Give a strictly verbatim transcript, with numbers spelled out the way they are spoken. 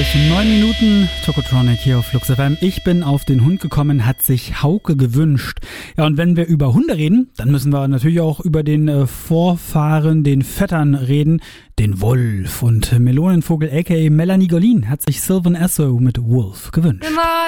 Neun Minuten Tokotronic hier auf Flux F M. Ich bin auf den Hund gekommen, hat sich Hauke gewünscht. Ja, und wenn wir über Hunde reden, dann müssen wir natürlich auch über den äh, Vorfahren, den Vettern reden, den Wolf. Und Melonenvogel aka Melanie Golin hat sich Sylvan Esso mit Wolf gewünscht.